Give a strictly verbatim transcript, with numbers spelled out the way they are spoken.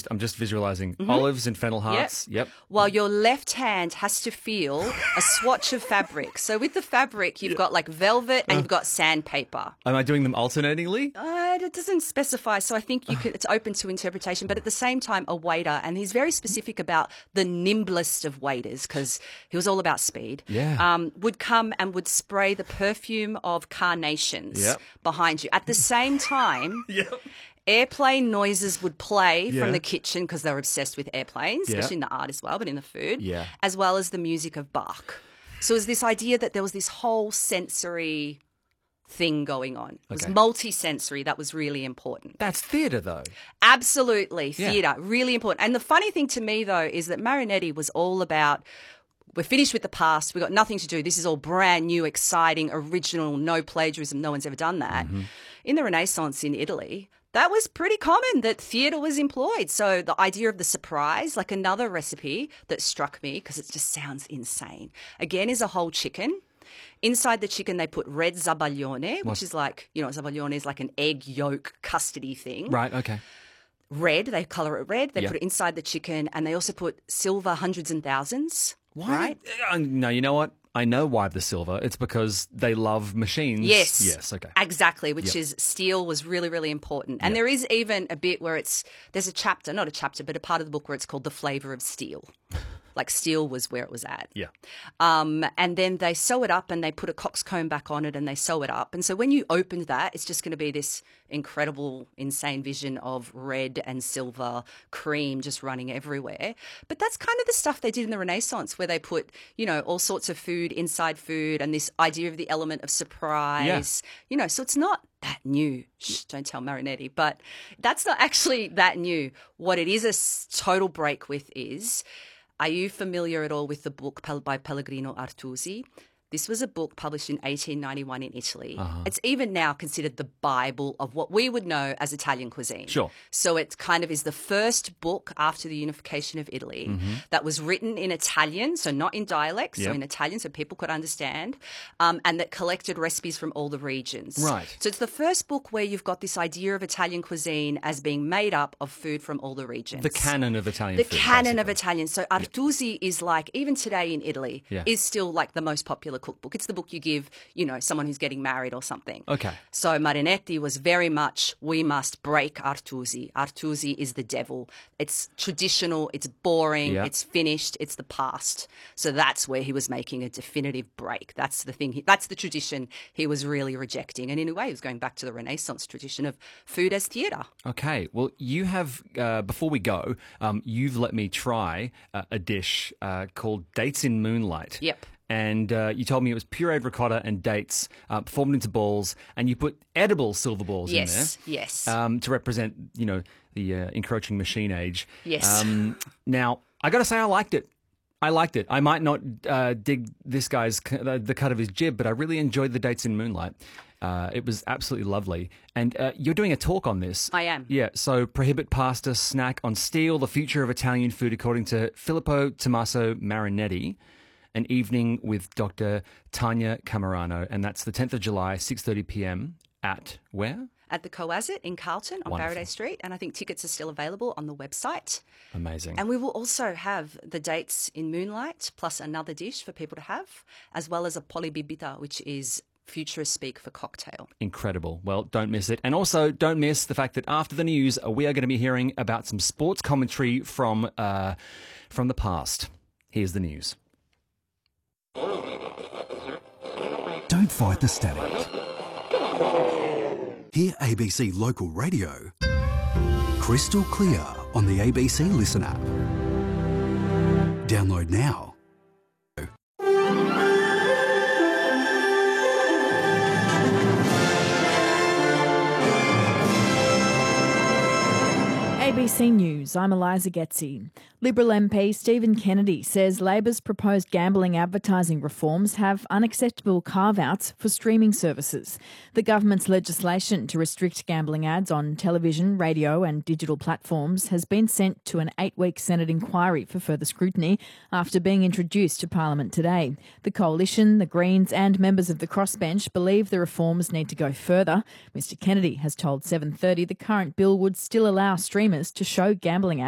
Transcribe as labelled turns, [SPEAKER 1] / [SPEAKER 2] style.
[SPEAKER 1] just I'm just visualizing mm-hmm. olives and fennel hearts. Yep. yep.
[SPEAKER 2] While your left hand has to feel a swatch of fabric. So with the fabric, you've yeah. got like velvet and uh, you've got sandpaper.
[SPEAKER 1] Am I doing them alternatingly?
[SPEAKER 2] Uh, it doesn't specify, so I think you could, it's open to interpretation. But at the same time, a waiter, and he's very specific about the nimblest of waiters because he was all about speed.
[SPEAKER 1] Yeah.
[SPEAKER 2] Um, would come and would spray the perfume of carnations
[SPEAKER 1] yep.
[SPEAKER 2] behind you. At the same time,
[SPEAKER 1] yep.
[SPEAKER 2] airplane noises would play
[SPEAKER 1] yeah.
[SPEAKER 2] from the kitchen because they were obsessed with airplanes,
[SPEAKER 1] yeah.
[SPEAKER 2] especially in the art as well, but in the food,
[SPEAKER 1] yeah.
[SPEAKER 2] as well as the music of Bach. So it was this idea that there was this whole sensory thing going on. It was
[SPEAKER 1] okay.
[SPEAKER 2] multi-sensory. That was really important.
[SPEAKER 1] That's theatre, though.
[SPEAKER 2] Absolutely, theatre.
[SPEAKER 1] Yeah.
[SPEAKER 2] Really important. And the funny thing to me, though, is that Marinetti was all about, we're finished with the past. We've got nothing to do. This is all brand new, exciting, original, no plagiarism. No one's ever done that.
[SPEAKER 1] Mm-hmm.
[SPEAKER 2] In the Renaissance in Italy, that was pretty common that theatre was employed. So the idea of the surprise, like another recipe that struck me because it just sounds insane, again, is a whole chicken. Inside the chicken, they put red zabaglione, which
[SPEAKER 1] what?
[SPEAKER 2] is like, you know, zabaglione is like an egg yolk custody thing.
[SPEAKER 1] Right, okay.
[SPEAKER 2] Red, they colour it red. They
[SPEAKER 1] yep.
[SPEAKER 2] put it inside the chicken and they also put silver hundreds and thousands.
[SPEAKER 1] Why?
[SPEAKER 2] Right?
[SPEAKER 1] Uh, no, you know what? I know why the silver. It's because they love machines.
[SPEAKER 2] Yes.
[SPEAKER 1] Yes, okay.
[SPEAKER 2] Exactly, which
[SPEAKER 1] yep.
[SPEAKER 2] is steel was really, really important. And
[SPEAKER 1] yep.
[SPEAKER 2] there is even a bit where it's, there's a chapter, not a chapter, but a part of the book where it's called The Flavour of Steel. Like steel was where it was at.
[SPEAKER 1] Yeah.
[SPEAKER 2] Um, and then they sew it up and they put a coxcomb back on it and they sew it up. And so when you opened that, it's just going to be this incredible, insane vision of red and silver cream just running everywhere. But that's kind of the stuff they did in the Renaissance where they put, you know, all sorts of food inside food and this idea of the element of surprise. Yeah. You know, so it's not that new. Shh, don't tell Marinetti. But that's not actually that new. What it is a total break with is... Are you familiar at all with the book by Pellegrino Artusi? This was a book published in eighteen ninety-one in Italy.
[SPEAKER 1] Uh-huh.
[SPEAKER 2] It's even now considered the Bible of what we would know as Italian cuisine.
[SPEAKER 1] Sure.
[SPEAKER 2] So it kind of is the first book after the unification of Italy
[SPEAKER 1] mm-hmm.
[SPEAKER 2] that was written in Italian, so not in dialect,
[SPEAKER 1] yep.
[SPEAKER 2] so in Italian so people could understand, um, and that collected recipes from all the regions.
[SPEAKER 1] Right.
[SPEAKER 2] So it's the first book where you've got this idea of Italian cuisine as being made up of food from all the regions.
[SPEAKER 1] The canon of Italian
[SPEAKER 2] the
[SPEAKER 1] food. The
[SPEAKER 2] canon of Italian. So Artusi yep. is like, even today in Italy,
[SPEAKER 1] yeah.
[SPEAKER 2] is still like the most popular cookbook. It's the book you give, you know, someone who's getting married or something.
[SPEAKER 1] Okay.
[SPEAKER 2] So Marinetti was very much, we must break Artusi. Artusi is the devil. It's traditional, it's boring,
[SPEAKER 1] yeah.
[SPEAKER 2] it's finished, it's the past. So that's where he was making a definitive break. That's the thing, he, that's the tradition he was really rejecting. And in a way, he was going back to the Renaissance tradition of food as theatre.
[SPEAKER 1] Okay. Well, you have, uh, before we go, um, you've let me try uh, a dish uh, called Dates in Moonlight.
[SPEAKER 2] Yep.
[SPEAKER 1] And uh, you told me it was pureed ricotta and dates uh, formed into balls, and you put edible silver balls
[SPEAKER 2] yes,
[SPEAKER 1] in there.
[SPEAKER 2] Yes, yes.
[SPEAKER 1] Um, to represent, you know, the uh, encroaching machine age.
[SPEAKER 2] Yes.
[SPEAKER 1] Um, now, I got to say I liked it. I liked it. I might not uh, dig this guy's, the cut of his jib, but I really enjoyed the Dates in Moonlight. Uh, it was absolutely lovely. And uh, you're doing a talk on this.
[SPEAKER 2] I am.
[SPEAKER 1] Yeah, so Prohibit Pasta Snack on Steel, the Future of Italian Food, according to Filippo Tommaso Marinetti. An evening with Doctor Tania Camerano, and that's the tenth of July, six thirty p.m. at where?
[SPEAKER 2] At the Coazit in Carlton on
[SPEAKER 1] Wonderful.
[SPEAKER 2] Faraday Street, and I think tickets are still available on the website.
[SPEAKER 1] Amazing.
[SPEAKER 2] And we will also have the Dates in Moonlight, plus another dish for people to have, as well as a polibibita, which is futurist speak for cocktail.
[SPEAKER 1] Incredible. Well, don't miss it. And also don't miss the fact that after the news, we are going to be hearing about some sports commentary from uh, from the past. Here's the news.
[SPEAKER 3] Don't fight the static. Hear A B C Local Radio crystal clear on the A B C Listen app. Download now.
[SPEAKER 4] A B C News, I'm Eliza Getzi. Liberal M P Stephen Kennedy says Labor's proposed gambling advertising reforms have unacceptable carve-outs for streaming services. The government's legislation to restrict gambling ads on television, radio and digital platforms has been sent to an eight-week Senate inquiry for further scrutiny after being introduced to Parliament today. The Coalition, the Greens and members of the crossbench believe the reforms need to go further. Mr Kennedy has told seven thirty the current bill would still allow streamers to show gambling ads